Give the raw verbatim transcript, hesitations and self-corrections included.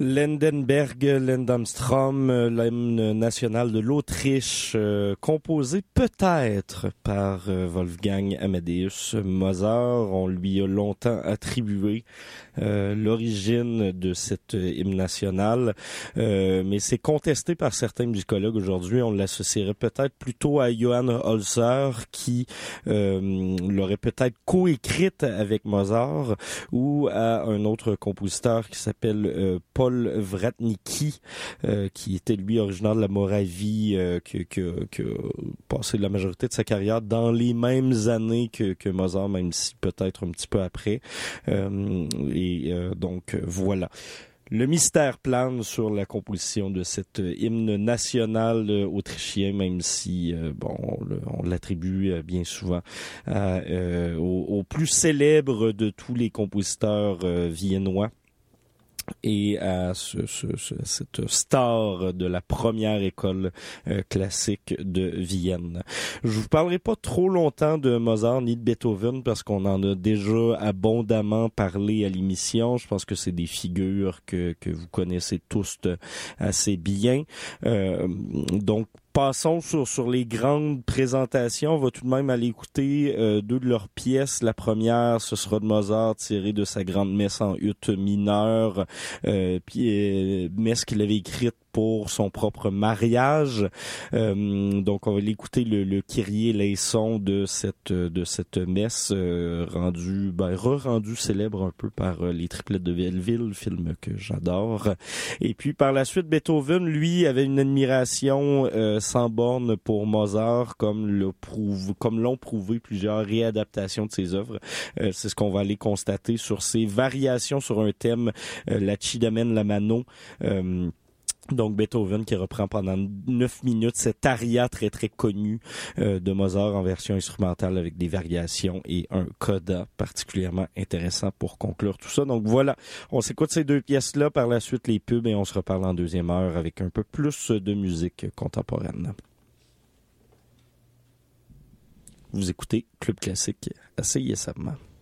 Lendenberg, Lendamstrom, l'hymne national de l'Autriche, euh, composé peut-être par euh, Wolfgang Amadeus Mozart. On lui a longtemps attribué euh, l'origine de cet hymne national, euh, mais c'est contesté par certains musicologues aujourd'hui. On l'associerait peut-être plutôt à Johann Holzer, qui euh, l'aurait peut-être coécrite avec Mozart, ou à un autre compositeur qui s'appelle euh, Paul Paul Wratnicki, euh, qui était lui originaire de la Moravie, euh, qui, qui, qui a passé la majorité de sa carrière dans les mêmes années que, que Mozart, même si peut-être un petit peu après. Euh, et euh, donc voilà. Le mystère plane sur la composition de cet hymne national autrichien, même si euh, bon, on, le, on l'attribue euh, bien souvent à, euh, au, au plus célèbre de tous les compositeurs euh, viennois, et à ce, ce, ce, cette star de la première école euh, classique de Vienne. Je vous parlerai pas trop longtemps de Mozart ni de Beethoven parce qu'on en a déjà abondamment parlé à l'émission. Je pense que c'est des figures que, que vous connaissez tous assez bien. Euh, donc, passons sur, sur les grandes présentations. On va tout de même aller écouter euh, deux de leurs pièces. La première, ce sera de Mozart, tirée de sa grande messe en ut mineure, euh, puis euh, messe qu'il avait écrite pour son propre mariage. Euh, donc, on va l'écouter le, le Kyrie eleison de cette de cette messe euh, rendue, ben, re-rendue célèbre un peu par euh, les Triplettes de Belleville, film que j'adore. Et puis, par la suite, Beethoven, lui, avait une admiration euh, sans borne pour Mozart, comme le prouve, comme l'ont prouvé plusieurs réadaptations de ses œuvres. Euh, c'est ce qu'on va aller constater sur ses variations sur un thème, euh, la Ci d'amen la mano. Euh, Donc Beethoven qui reprend pendant neuf minutes cet aria très très connu euh, de Mozart en version instrumentale avec des variations et un coda particulièrement intéressant pour conclure tout ça. Donc voilà, on s'écoute ces deux pièces-là, par la suite les pubs, et on se reparle en deuxième heure avec un peu plus de musique contemporaine. Vous écoutez Club Classique à C I S M.